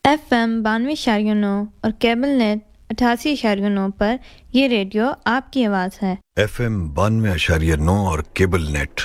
FM 92.9 और cable net 88.9 पर ये रेडियो आपकी आवाज़ है। FM 92.9 और केबल नेट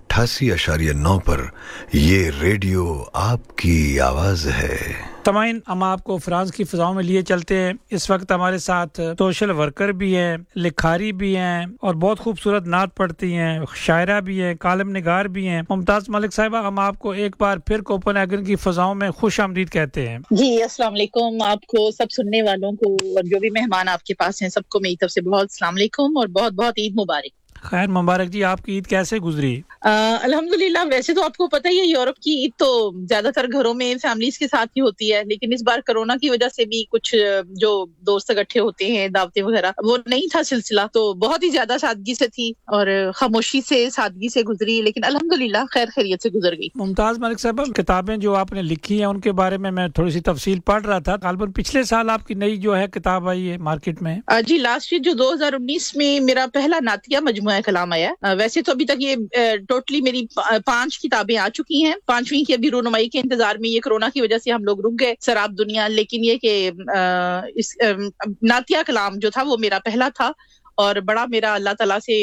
88.9 पर ये रेडियो आपकी आवाज़ है। तमाइन हम आपको फ्रांस की फ़ज़ाओं में लिए चलते हैं। इस वक्त हमारे साथ सोशल वर्कर भी हैं, लिखारी भी हैं और बहुत खूबसूरत नात पढ़ती हैं, शायरा भी हैं, कालम निगार भी हैं। मुमताज़ मलिक साहिबा, हम आपको एक बार फिर कोपेनहेगन की फ़ज़ाओं में खुश आमदीद कहते हैं। जी, अस्सलाम वालेकुम। आपको सब सुनने वालों को और जो भी मेहमान आपके पास हैं सबको मेरी तरफ से बहुत अस्सलाम वालेकुम और बहुत-बहुत ईद मुबारक। खैर मुबारक जी, आपकी ईद कैसे गुजरी? अल्हम्दुलिल्लाह। वैसे तो आपको पता ही है यूरोप की ईद तो ज्यादातर घरों में फैमिलीज के साथ ही होती है, लेकिन इस बार कोरोना की वजह से भी कुछ जो दोस्त इकट्ठे होते हैं, दावतें वगैरह, वो नहीं था सिलसिला, तो बहुत ही ज्यादा सादगी से थी और खामोशी से सादगी से गुजरी, लेकिन अल्हम्दुलिल्लाह खैर खैरियत से गुजर गई। मुमताज मलिक साहब, किताबें जो आपने लिखी हैं उनके बारे में मैं थोड़ी सी तफसील पढ़ रहा था। गालिबन पिछले साल आपकी नई जो है किताब आई है मार्केट में। जी, लास्ट ईयर जो 2019 में मेरा पहला नातिया मजमुआ कलाम आया। वैसे तो अभी तक ये टोटली मेरी 5 किताबें आ चुकी हैं। 5वीं की अभी रोनुमाई के इंतजार में, ये कोरोना की वजह से हम लोग रुक गए सराब दुनिया, लेकिन ये कि इस नातिया कलाम जो था वो मेरा पहला था और बड़ा मेरा अल्लाह ताला से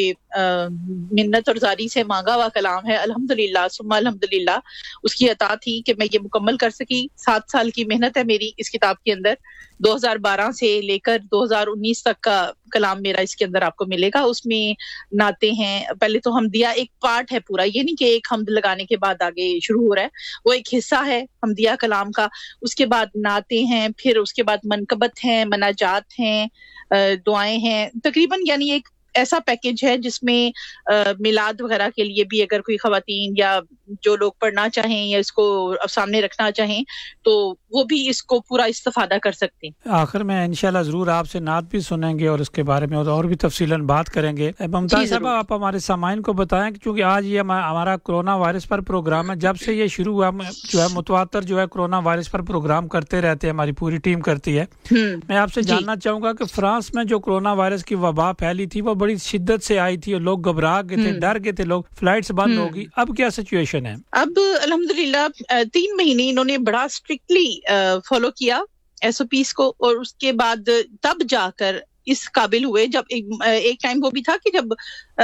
मिन्नत और ज़ारी से मांगा हुआ कलाम है। अल्हम्दुलिल्लाह सुम्मा अल्हम्दुलिल्लाह उसकी अता थी कि मैं ये मुकम्मल कर सकी। 7 साल की मेहनत है मेरी इस किताब के अंदर। 2012 से लेकर 2019 तक का कलाम मेरा इसके अंदर आपको मिलेगा। उसमें नाते हैं, पहले तो हमदिया एक पार्ट है पूरा, ये नहीं कि एक हमद लगाने के बाद आगे शुरू हो रहा है, वो एक हिस्सा है हमदिया कलाम का। उसके बाद नाते हैं, फिर उसके बाद मनकबत हैं, मनाजात हैं, दुआएं हैं, तकरीबन यानी एक ऐसा पैकेज है जिसमें मिलाद वगैरह के लिए भी अगर कोई खवातीन या जो लोग पढ़ना चाहें या इसको सामने रखना चाहें तो वो भी इसको पूरा इस्तेफादा कर सकते हैं। आखिर में इंशाल्लाह जरूर आपसे नात भी सुनेंगे और इसके बारे में और भी तफसीलन बात करेंगे। मुमताज साहब, आप हमारे सामाइन को बताएं कि चूंकि आज ये हमारा कोरोना वायरस पर प्रोग्राम है, जब से ये शुरू हुआ जो है मुतवातर जो है कोरोना वायरस पर प्रोग्राम करते रहते हैं, हमारी पूरी टीम करती है। मैं आपसे जानना चाहूंगा कि फ्रांस में जो कोरोना वायरस की वबा फैली थी वो बड़ी शिद्दत से आई थी और लोग घबरा गए थे, डर गए थे लोग, फ्लाइट्स बंद हो गई। अब क्या सिचुएशन है? अब अल्हम्दुलिल्लाह 3 महीने इन्होंने बड़ा स्ट्रिक्टली फॉलो किया एसओपीस को और उसके बाद तब जाकर इस काबिल हुए जब एक टाइम वो भी था कि जब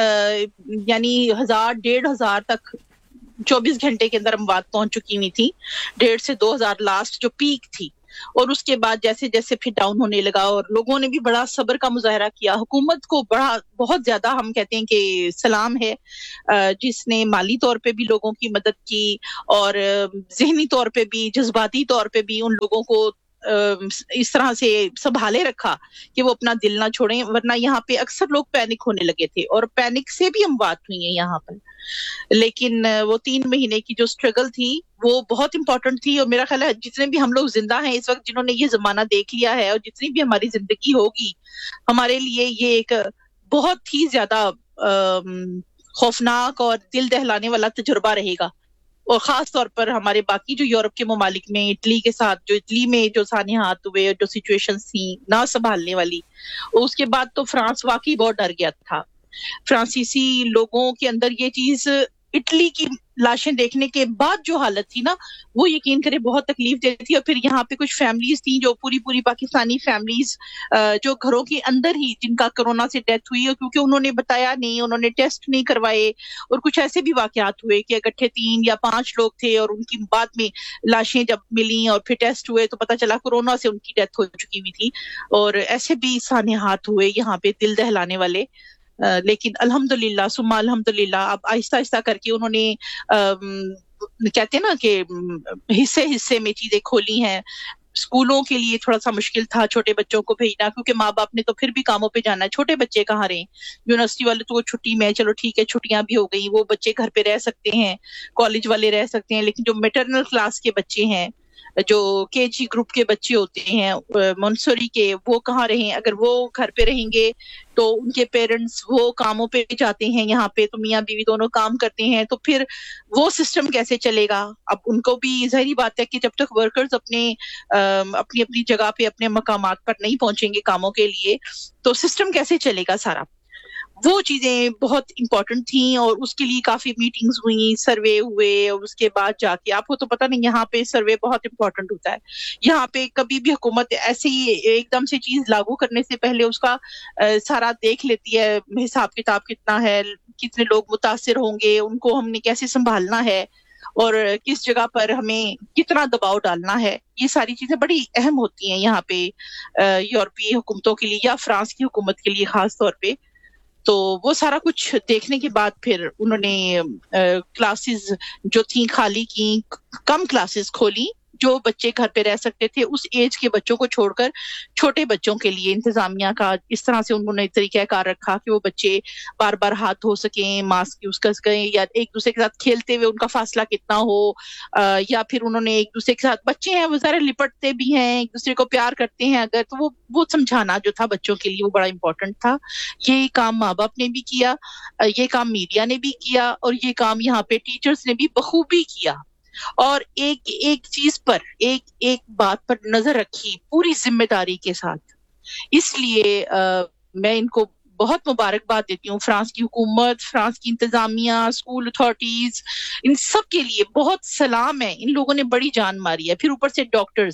यानी 1000-1500 तक 24 घंटे के अंदर अमवात पहुंच चुकी हुई थी। 1.5 से 2000 लास्ट जो पीक थी, और उसके बाद जैसे जैसे फिर डाउन होने लगा और लोगों ने भी बड़ा सब्र का मुजाहरा किया। हुकूमत को बहुत ज्यादा हम कहते हैं कि सलाम है, जिसने माली तौर पे भी लोगों की मदद की और ज़हनी तौर पे भी, जज्बाती तौर पे भी उन लोगों को इस तरह से संभाले रखा कि वो अपना दिल ना छोड़ें, वरना यहाँ पे अक्सर लोग पैनिक होने लगे थे और पैनिक से भी अमवात हुई है यहाँ पर। लेकिन वो 3 महीने की जो स्ट्रगल थी वो बहुत इंपॉर्टेंट थी और मेरा ख्याल है जितने भी हम लोग जिंदा हैं इस वक्त, जिन्होंने ये जमाना देख लिया है और जितनी भी हमारी जिंदगी होगी, हमारे लिए ये एक बहुत ही ज्यादा खौफनाक और दिल दहलाने वाला तजुर्बा रहेगा। और खास तौर पर हमारे बाकी जो यूरोप के ममालिक में, इटली के साथ जो इटली में जो सानिहात हुए और जो सिचुएशंस थी ना संभालने वाली, उसके बाद तो फ्रांस वाकई बहुत डर गया था। फ्रांसीसी लोगों के अंदर ये चीज, इटली की लाशें देखने के बाद जो हालत थी ना, वो यकीन करें बहुत तकलीफ देती थी। और फिर यहाँ पे कुछ फैमिलीज थी जो पूरी पाकिस्तानी फैमिलीज जो घरों के अंदर ही जिनका कोरोना से डेथ हुई, और क्योंकि उन्होंने बताया नहीं, उन्होंने टेस्ट नहीं करवाए, और कुछ ऐसे भी वाकयात हुए कि इकट्ठे 3 या 5 लोग थे और उनकी बाद में लाशें जब मिली और फिर टेस्ट हुए तो पता चला कोरोना से उनकी डेथ हो चुकी हुई थी। और ऐसे भी सानिहात हुए यहाँ पे दिल दहलाने वाले। लेकिन अल्हम्दुलिल्लाह सुम्मा अल्हम्दुलिल्लाह अब आहिस्ता आहिस्ता करके उन्होंने कहते हैं ना कि हिस्से हिस्से में चीजें खोली हैं। स्कूलों के लिए थोड़ा सा मुश्किल था छोटे बच्चों को भेजना, क्योंकि माँ बाप ने तो फिर भी कामों पे जाना है, छोटे बच्चे कहाँ रहे। यूनिवर्सिटी वाले तो वो छुट्टी में, चलो ठीक है छुट्टियां भी हो गई, वो बच्चे घर पे रह सकते हैं, कॉलेज वाले रह सकते हैं, लेकिन जो मैटरनल क्लास के बच्चे हैं, जो केजी ग्रुप के बच्चे होते हैं मोंटेसोरी के, वो कहाँ रहे। अगर वो घर पे रहेंगे तो उनके पेरेंट्स वो कामों पे जाते हैं, यहाँ पे तो मियाँ बीवी दोनों काम करते हैं, तो फिर वो सिस्टम कैसे चलेगा। अब उनको भी ज़ाहिर बात है कि जब तक वर्कर्स अपनी अपनी जगह पे अपने मकामात पर नहीं पहुंचेंगे कामों के लिए, तो सिस्टम कैसे चलेगा सारा। وہ چیزیں بہت امپورٹنٹ تھیں اور اس کے لیے کافی میٹنگز ہوئی, سروے ہوئے, اور اس کے بعد جا کے آپ کو تو پتہ نہیں یہاں پہ سروے بہت امپورٹنٹ ہوتا ہے. یہاں پہ کبھی بھی حکومت ایسے ہی ایک دم سے چیز لاگو کرنے سے پہلے اس کا سارا دیکھ لیتی ہے, حساب کتاب کتنا ہے, کتنے لوگ متاثر ہوں گے, ان کو ہم نے کیسے سنبھالنا ہے, اور کس جگہ پر ہمیں کتنا دباؤ ڈالنا ہے. یہ ساری چیزیں بڑی اہم ہوتی ہیں یہاں پہ یورپی حکومتوں کے لیے یا فرانس کی حکومت کے لیے خاص طور پہ. تو وہ سارا کچھ دیکھنے کے بعد پھر انہوں نے کلاسز جو تھیں خالی کی, کم کلاسز کھولی جو بچے گھر پہ رہ سکتے تھے, اس ایج کے بچوں کو چھوڑ کر چھوٹے بچوں کے لیے انتظامیہ کا اس طرح سے انہوں نے طریقہ کار رکھا کہ وہ بچے بار بار ہاتھ دھو سکیں, ماسک یوز کر سکیں, یا ایک دوسرے کے ساتھ کھیلتے ہوئے ان کا فاصلہ کتنا ہو, یا پھر انہوں نے ایک دوسرے کے ساتھ, بچے ہیں وہ ذرا لپٹتے بھی ہیں, ایک دوسرے کو پیار کرتے ہیں اگر, تو وہ سمجھانا جو تھا بچوں کے لیے وہ بڑا امپورٹنٹ تھا. یہ کام ماں باپ نے بھی کیا, یہ کام میڈیا نے بھی کیا, اور یہ کام یہاں پہ ٹیچرز نے بھی بخوبی کیا. اور ایک چیز پر, ایک بات پر نظر رکھی پوری ذمہ داری کے ساتھ. اس لیے میں ان کو بہت مبارکباد دیتی ہوں, فرانس کی حکومت, فرانس کی انتظامیہ, اسکول اتھارٹیز, ان سب کے لیے بہت سلام ہے. ان لوگوں نے بڑی جان ماری ہے. پھر اوپر سے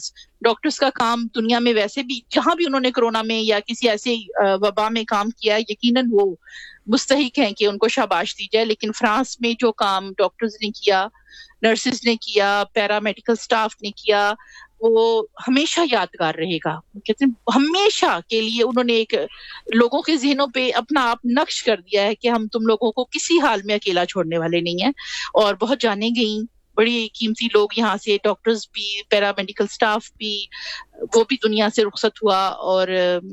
ڈاکٹرز کا کام دنیا میں ویسے بھی جہاں بھی انہوں نے کرونا میں یا کسی ایسے وبا میں کام کیا, یقیناً وہ مستحق ہیں کہ ان کو شاباش دی جائے. لیکن فرانس میں جو کام ڈاکٹرز نے کیا, نرسز نے کیا, پیرا میڈیکل سٹاف نے کیا, وہ ہمیشہ یادگار رہے گا. کہتے ہیں ہمیشہ کے لیے انہوں نے ایک لوگوں کے ذہنوں پہ اپنا آپ نقش کر دیا ہے کہ ہم تم لوگوں کو کسی حال میں اکیلا چھوڑنے والے نہیں ہیں. اور بہت جانیں گئیں, بڑی قیمتی لوگ یہاں سے, ڈاکٹرز بھی, پیرا میڈیکل سٹاف بھی, وہ بھی دنیا سے رخصت ہوا. اور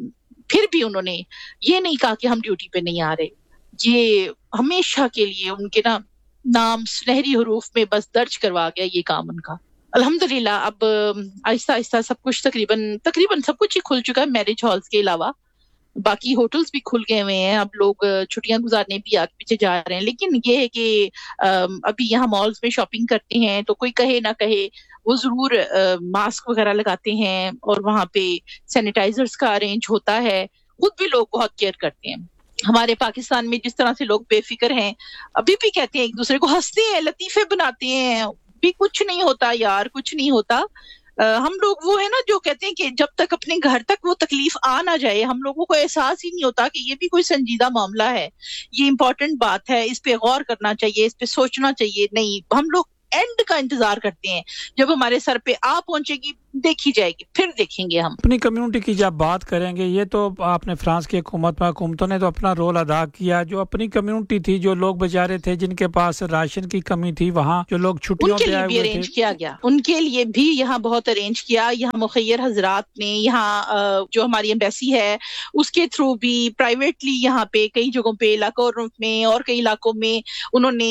پھر بھی انہوں نے یہ نہیں کہا کہ ہم ڈیوٹی پہ نہیں آ رہے. یہ ہمیشہ کے لیے ان کے نام سنہری حروف میں بس درج کروا گیا یہ کام ان کا. الحمدللہ اب آہستہ آہستہ سب کچھ تقریباً سب کچھ ہی کھل چکا ہے, میرج ہالز کے علاوہ باقی ہوٹلز بھی کھل گئے ہوئے ہیں. اب لوگ چھٹیاں گزارنے بھی آگے پیچھے جا رہے ہیں. لیکن یہ ہے کہ ابھی یہاں مالز میں شاپنگ کرتے ہیں تو کوئی کہے نہ کہے وہ ضرور ماسک وغیرہ لگاتے ہیں, اور وہاں پہ سینیٹائزرز کا ارینج ہوتا ہے. خود بھی لوگ بہت کیئر کرتے ہیں. ہمارے پاکستان میں جس طرح سے لوگ بے فکر ہیں, ابھی بھی کہتے ہیں ایک دوسرے کو, ہنستے ہیں, لطیفے بناتے ہیں, بھی کچھ نہیں ہوتا یار, کچھ نہیں ہوتا. ہم لوگ وہ ہے نا جو کہتے ہیں کہ جب تک اپنے گھر تک وہ تکلیف آ نہ جائے ہم لوگوں کو احساس ہی نہیں ہوتا کہ یہ بھی کوئی سنجیدہ معاملہ ہے, یہ امپورٹنٹ بات ہے, اس پہ غور کرنا چاہیے, اس پہ سوچنا چاہیے. نہیں, ہم لوگ اینڈ کا انتظار کرتے ہیں, جب ہمارے سر پہ آ پہنچے گی دیکھی جائے گی پھر دیکھیں گے ہم. اپنی کمیونٹی کی جب بات کریں گے, یہ تو آپ نے فرانس کی حکومتوں نے تو اپنا رول ادا کیا. جو اپنی کمیونٹی تھی, جو لوگ بیچارے تھے جن کے پاس راشن کی کمی تھی, وہاں جو لوگ چھٹیوں پہ آئے ہوئے تھے, ارینج کیا گیا, ان کے لیے بھی یہاں بہت ارینج کیا. یہاں مخیر حضرات نے, یہاں جو ہماری ایمبیسی ہے اس کے تھرو بھی پرائیویٹلی یہاں پہ کئی جگہوں پہ لاکور میں اور کئی علاقوں میں انہوں نے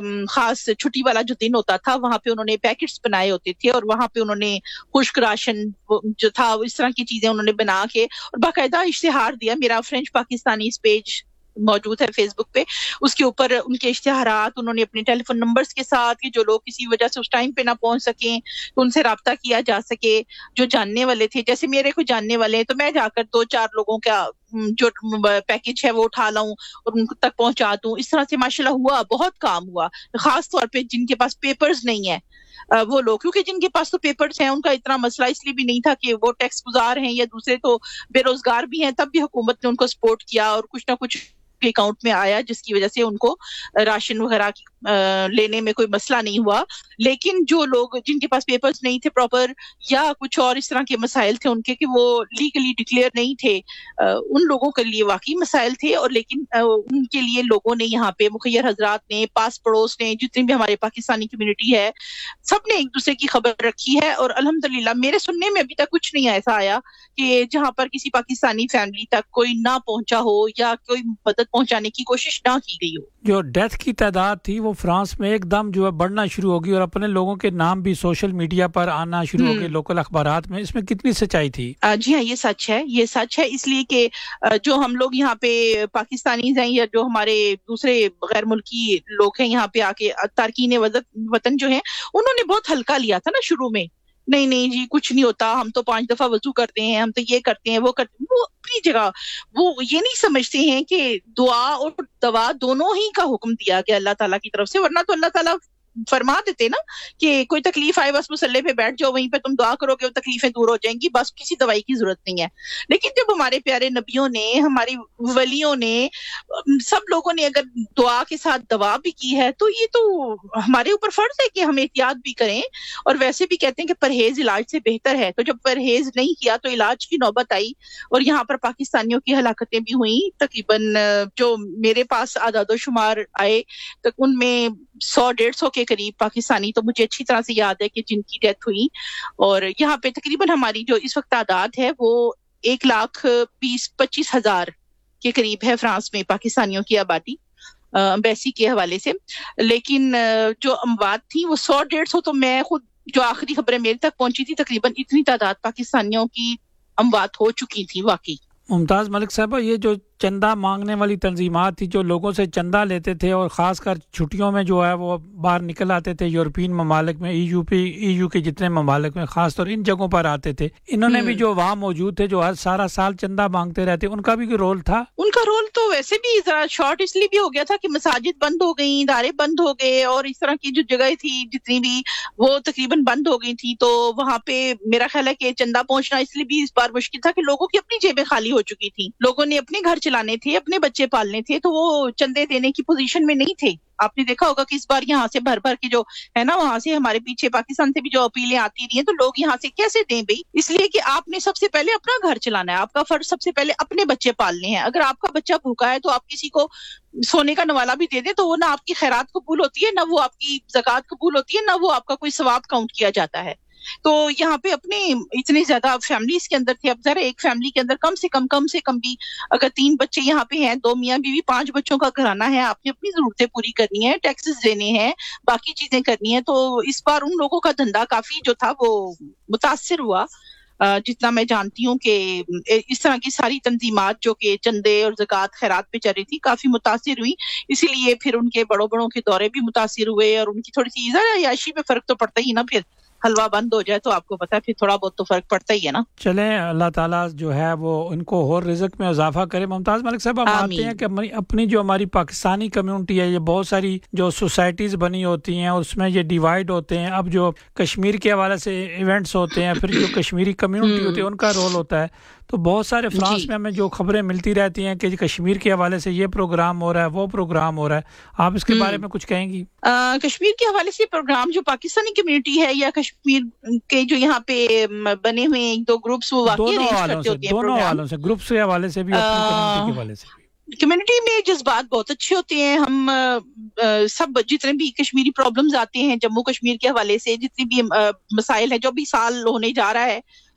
خاص چھٹی والا جو دن ہوتا تھا وہاں پہ انہوں نے پیکٹس بنائے ہوتے تھے, اور وہاں پہ انہوں نے خشک راشن جو تھا اس طرح کی چیزیں انہوں نے بنا کے اور باقاعدہ اشتہار دیا. میرا فرینچ پاکستانی پیج موجود ہے فیس بک پہ, اس کے اوپر ان کے اشتہارات, انہوں نے اپنے ٹیلی فون نمبرز کے ساتھ کہ جو لوگ کسی وجہ سے اس ٹائم پہ نہ پہنچ سکیں تو ان سے رابطہ کیا جا سکے. جو جاننے والے تھے, جیسے میرے کو جاننے والے ہیں تو میں جا کر 2-4 لوگوں کا جو پیکج ہے وہ اٹھا لاؤں اور ان تک پہنچا دوں. اس طرح سے ماشاءاللہ ہوا, بہت کام ہوا. خاص طور پہ جن کے پاس پیپرز نہیں ہے وہ لوگ, کیونکہ جن کے پاس تو پیپرز ہیں ان کا اتنا مسئلہ اس لیے بھی نہیں تھا کہ وہ ٹیکس گزار ہیں یا دوسرے تو بے روزگار بھی ہیں, تب بھی حکومت نے ان کو سپورٹ کیا اور کچھ نہ کچھ اکاؤنٹ میں آیا جس کی وجہ سے ان کو راشن وغیرہ لینے میں کوئی مسئلہ نہیں ہوا. لیکن جو لوگ جن کے پاس پیپرز نہیں تھے پراپر یا کچھ اور اس طرح کے مسائل تھے ان کے کہ وہ لیگلی ڈکلیئر نہیں تھے, ان لوگوں کے لیے واقعی مسائل تھے. اور لیکن ان کے لیے لوگوں نے یہاں پہ مخیر حضرات نے, پاس پڑوس نے, جتنی بھی ہمارے پاکستانی کمیونٹی ہے سب نے ایک دوسرے کی خبر رکھی ہے. اور الحمدللہ میرے سننے میں ابھی تک کچھ نہیں ایسا آیا کہ جہاں پر کسی پاکستانی فیملی تک کوئی نہ پہنچا ہو یا کوئی مدد پہنچانے کی کوشش نہ کی گئی ہو. جو ڈیتھ کی تعداد تھی وہ فرانس میں ایک دم جو ہے بڑھنا شروع ہوگی, اور اپنے لوگوں کے نام بھی سوشل میڈیا پر آنا شروع ہو گئے, لوکل اخبارات میں. اس میں کتنی سچائی تھی؟ جی ہاں, یہ سچ ہے, یہ سچ ہے. اس لیے کہ جو ہم لوگ یہاں پہ پاکستانی ہیں یا جو ہمارے دوسرے غیر ملکی لوگ ہیں یہاں پہ آ کے تارکین وطن جو ہیں انہوں نے بہت ہلکا لیا تھا نا شروع میں. نہیں جی کچھ نہیں ہوتا, ہم تو 5 دفعہ وضو کرتے ہیں, ہم تو یہ کرتے ہیں وہ کرتے ہیں, وہ اپنی جگہ وہ یہ نہیں سمجھتے ہیں کہ دعا اور دوا دونوں ہی کا حکم دیا گیا اللہ تعالیٰ کی طرف سے, ورنہ تو اللہ تعالیٰ فرما دیتے نا کہ کوئی تکلیف آئے بس مصلے پہ بیٹھ جاؤ, وہیں پہ تم دعا کرو گے وہ تکلیفیں دور ہو جائیں گی, بس کسی دوائی کی ضرورت نہیں ہے. لیکن جب ہمارے پیارے نبیوں نے, ہماری ولیوں نے, سب لوگوں نے اگر دعا کے ساتھ دوا بھی کی ہے تو یہ تو ہمارے اوپر فرض ہے کہ ہم احتیاط بھی کریں. اور ویسے بھی کہتے ہیں کہ پرہیز علاج سے بہتر ہے, تو جب پرہیز نہیں کیا تو علاج کی نوبت آئی, اور یہاں پر پاکستانیوں کی ہلاکتیں بھی ہوئیں. تقریباً جو میرے پاس اعداد و شمار آئے تو ان میں 100-150 کے قریب پاکستانی تو مجھے اچھی طرح سے یاد ہے کہ جن کی ڈیتھ ہوئی. اور یہاں پہ تقریباً ہماری جو اس وقت تعداد ہے وہ 1,20,25,000 کے قریب ہے فرانس میں پاکستانیوں کی آبادی امبیسی کے حوالے سے. لیکن جو اموات تھی وہ 100-150, تو میں خود جو آخری خبریں میرے تک پہنچی تھی تقریباً اتنی تعداد پاکستانیوں کی اموات ہو چکی تھی واقعی. ممتاز ملک صاحبہ, یہ جو چندہ مانگنے والی تنظیمات تھی جو لوگوں سے چندہ لیتے تھے اور خاص کر چھٹیوں میں جو ہے وہ باہر نکل آتے تھے یورپین ممالک میں, ای یو کے جتنے ممالک میں خاص طور ان جگہوں پر آتے تھے, انہوں نے بھی جو وہاں موجود تھے جو ہر سارا سال چندہ مانگتے رہتے, ان کا بھی کوئی رول تھا؟ ان کا رول تو ویسے بھی ذرا شارٹ اس لیے بھی ہو گیا تھا کہ مساجد بند ہو گئیں, ادارے بند ہو گئے, اور اس طرح کی جو جگہ تھی جتنی بھی وہ تقریباً بند ہو گئی تھی. تو وہاں پہ میرا خیال ہے کہ چندہ پہنچنا اس لیے بھی اس بار مشکل تھا کہ لوگوں کی اپنی جیبیں خالی ہو چکی تھی, لوگوں نے اپنے گھر چلانے تھے, اپنے بچے پالنے تھے, تو وہ چندے دینے کی پوزیشن میں نہیں تھے. آپ نے دیکھا ہوگا کہ اس بار یہاں سے بھر کے جو ہے نا, وہاں سے ہمارے پیچھے پاکستان سے بھی جو اپیلیں آتی رہی ہیں, تو لوگ یہاں سے کیسے دیں بھائی؟ اس لیے کہ آپ نے سب سے پہلے اپنا گھر چلانا ہے, آپ کا فرض سب سے پہلے اپنے بچے پالنے ہیں. اگر آپ کا بچہ بھوکا ہے تو آپ کسی کو سونے کا نوالا بھی دے دیں تو وہ نہ آپ کی خیرات قبول ہوتی ہے, نہ وہ آپ کی زکوٰۃ قبول ہوتی ہے, نہ وہ آپ کا کوئی ثواب کاؤنٹ کیا جاتا ہے. تو یہاں پہ اپنے اتنے زیادہ فیملیز کے اندر تھے, اب ذرا ایک فیملی کے اندر کم سے کم بھی اگر 3 بچے یہاں پہ ہیں, 2 میاں بیوی, 5 بچوں کا گھرانہ ہے, آپ نے اپنی ضرورتیں پوری کرنی ہے, ٹیکسز دینے ہیں, باقی چیزیں کرنی ہیں. تو اس بار ان لوگوں کا دھندا کافی جو تھا وہ متاثر ہوا. جتنا میں جانتی ہوں کہ اس طرح کی ساری تنظیمات جو کہ چندے اور زکوٰۃ خیرات پہ چل رہی تھی کافی متاثر ہوئی, اسی لیے پھر ان کے بڑوں کے دورے بھی متاثر ہوئے, اور ان کی تھوڑی سی عیاشی میں فرق تو پڑتا ہی نا, پھر حلوہ بند ہو جائے تو آپ کو پتا ہے پھر تھوڑا بہت تو فرق پڑتا ہی ہے نا. چلیں اللہ تعالیٰ جو ہے وہ ان کو اور رزق میں اضافہ کرے. ممتاز ملک صاحب, ہم آتے ہیں کہ اپنی جو ہماری پاکستانی کمیونٹی ہے, یہ بہت ساری جو سوسائٹیز بنی ہوتی ہیں اور اس میں یہ ڈیوائیڈ ہوتے ہیں. اب جو کشمیر کے حوالے سے ایونٹس ہوتے ہیں, پھر جو کشمیری کمیونٹی ہوتی ہے ان کا رول ہوتا ہے, تو بہت سارے فرانس میں ہمیں جو خبریں ملتی رہتی ہیں کہ کشمیر کے حوالے سے یہ پروگرام ہو رہا ہے, وہ پروگرام ہو رہا ہے, آپ اس کے بارے میں کچھ کہیں گی؟ کشمیر کے حوالے سے پروگرام جو پاکستانی کمیونٹی ہے یا کشمیر کے جو یہاں پہ بنے ہوئے 1-2 گروپس وہ واقعی ارینج کرتے ہوتے ہیں, دونوں حوالوں سے, گروپس کے حوالے سے بھی, اپنی کمیونٹی کے حوالے سے بھی. کمیونٹی میں جذبات بہت اچھے ہوتے ہیں. ہم سب جتنے بھی کشمیری پرابلمز آتے ہیں جموں کشمیر کے حوالے سے, جتنے بھی مسائل ہیں, جو بھی سال ہونے جا رہا ہے